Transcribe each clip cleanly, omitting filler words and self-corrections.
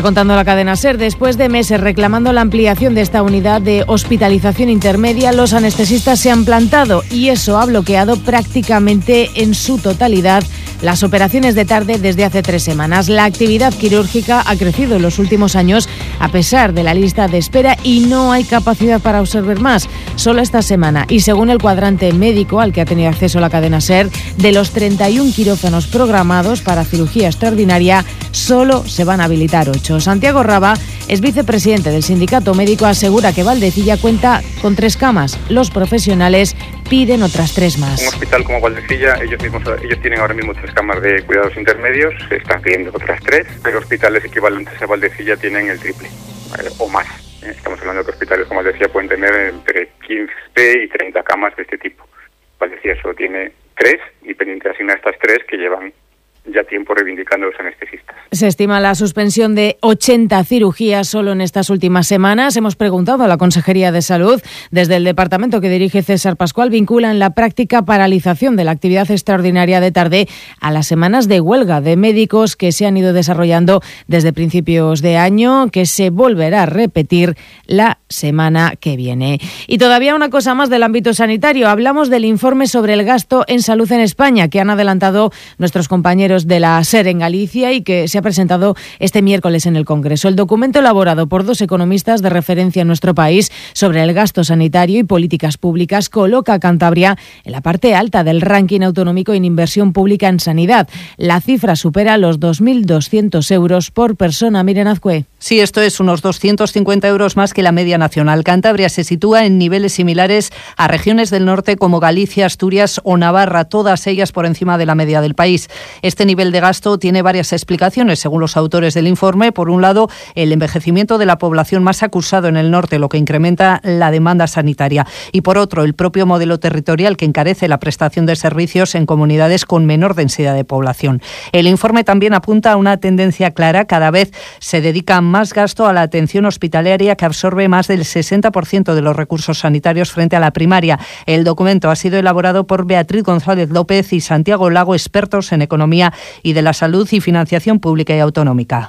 contando la cadena SER. Después de meses reclamando la ampliación de esta unidad de hospitalización intermedia, los anestesistas se han plantado y eso ha bloqueado prácticamente en su totalidad las operaciones de tarde desde hace 3 semanas. La actividad quirúrgica ha crecido en los últimos años a pesar de la lista de espera y no hay capacidad para absorber más. Solo esta semana, y según el cuadrante médico al que ha tenido acceso la cadena SER, de los 31 quirófanos programados para cirugía extraordinaria, solo se van a habilitar 8. Santiago Raba es vicepresidente del sindicato médico, asegura que Valdecilla cuenta con 3 camas. Los profesionales piden otras 3 más. Un hospital como Valdecilla, ellos tienen ahora mismo 3 camas de cuidados intermedios, se están pidiendo otras 3, pero hospitales equivalentes a Valdecilla tienen el triple, o más. Estamos hablando de que hospitales como Valdecilla pueden tener entre 15 y 30 camas de este tipo. Valdecilla solo tiene 3 y pendiente de asignar estas 3 que llevan ya tiempo reivindicando los anestesistas. Se estima la suspensión de 80 cirugías solo en estas últimas semanas. Hemos preguntado a la Consejería de Salud. Desde el departamento que dirige César Pascual vinculan la práctica paralización de la actividad extraordinaria de tarde a las semanas de huelga de médicos que se han ido desarrollando desde principios de año, que se volverá a repetir la semana que viene. Y todavía una cosa más del ámbito sanitario. Hablamos del informe sobre el gasto en salud en España que han adelantado nuestros compañeros de la SER en Galicia y que se ha presentado este miércoles en el Congreso. El documento elaborado por 2 economistas de referencia en nuestro país sobre el gasto sanitario y políticas públicas coloca a Cantabria en la parte alta del ranking autonómico en inversión pública en sanidad. La cifra supera los 2.200 euros por persona. Miren Azcue. Sí, esto es unos 250 euros más que la media nacional. Cantabria se sitúa en niveles similares a regiones del norte como Galicia, Asturias o Navarra, todas ellas por encima de la media del país. Este nivel de gasto tiene varias explicaciones, según los autores del informe. Por un lado, el envejecimiento de la población más acusado en el norte, lo que incrementa la demanda sanitaria. Y por otro, el propio modelo territorial que encarece la prestación de servicios en comunidades con menor densidad de población. El informe también apunta a una tendencia clara. Cada vez se dedica más gasto a la atención hospitalaria, que absorbe más del 60% de los recursos sanitarios frente a la primaria. El documento ha sido elaborado por Beatriz González López y Santiago Lago, expertos en economía y de la salud y financiación pública y autonómica.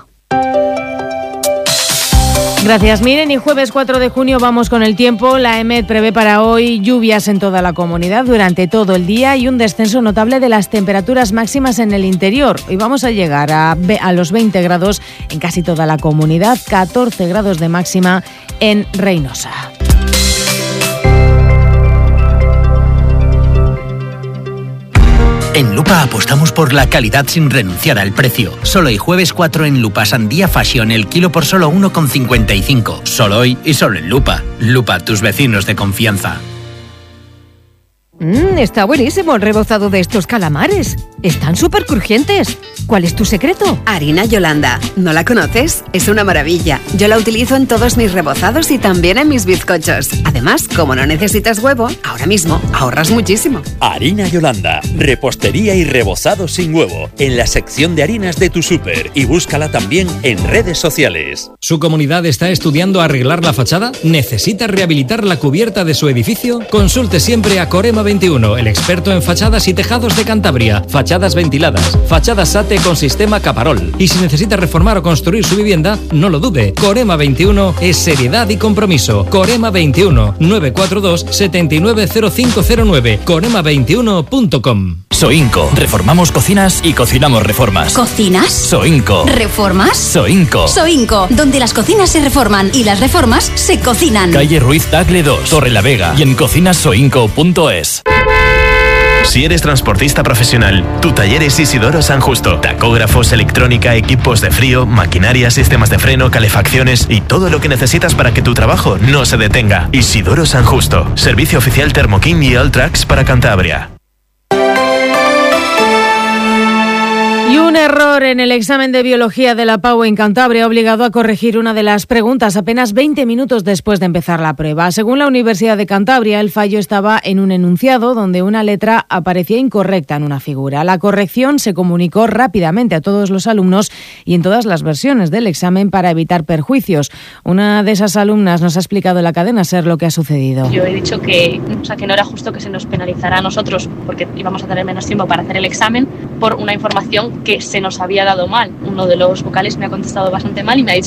Gracias, Miren. Y jueves 4 de junio vamos con el tiempo. La EMET prevé para hoy lluvias en toda la comunidad durante todo el día y un descenso notable de las temperaturas máximas en el interior. Hoy vamos a llegar a los 20 grados en casi toda la comunidad, 14 grados de máxima en Reynosa. En Lupa apostamos por la calidad sin renunciar al precio. Solo hoy jueves 4 en Lupa Sandía Fashion, el kilo por solo 1,55. Solo hoy y solo en Lupa. Lupa, tus vecinos de confianza. Está buenísimo el rebozado de estos calamares. Están súper crujientes. ¿Cuál es tu secreto? Harina Yolanda. ¿No la conoces? Es una maravilla. Yo la utilizo en todos mis rebozados y también en mis bizcochos. Además, como no necesitas huevo, ahora mismo ahorras muchísimo. Harina Yolanda. Repostería y rebozado sin huevo. En la sección de harinas de tu súper. Y búscala también en redes sociales. ¿Su comunidad está estudiando arreglar la fachada? ¿Necesita rehabilitar la cubierta de su edificio? Consulte siempre a Corema 21, el experto en fachadas y tejados de Cantabria. Fachadas ventiladas, fachadas SATE con sistema Caparol. Y si necesita reformar o construir su vivienda, no lo dude. Corema 21 es seriedad y compromiso. Corema 21 942 790509. Corema21.com. Soinco. Reformamos cocinas y cocinamos reformas. ¿Cocinas? Soinco. ¿Reformas? Soinco. Soinco, donde las cocinas se reforman y las reformas se cocinan. Calle Ruiz Tagle 2, Torre la Vega y en cocinassoinco.es. Si eres transportista profesional, tu taller es Isidoro San Justo. Tacógrafos, electrónica, equipos de frío, maquinaria, sistemas de freno, calefacciones y todo lo que necesitas para que tu trabajo no se detenga. Isidoro San Justo. Servicio oficial Thermoking y Alltrax para Cantabria. Y un error en el examen de biología de la PAU en Cantabria ha obligado a corregir una de las preguntas apenas 20 minutos después de empezar la prueba. Según la Universidad de Cantabria, el fallo estaba en un enunciado donde una letra aparecía incorrecta en una figura. La corrección se comunicó rápidamente a todos los alumnos y en todas las versiones del examen para evitar perjuicios. Una de esas alumnas nos ha explicado en la cadena SER lo que ha sucedido. Yo he dicho que no era justo que se nos penalizara a nosotros porque íbamos a tener menos tiempo para hacer el examen por una información que se nos había dado mal. Uno de los vocales me ha contestado bastante mal y me ha dicho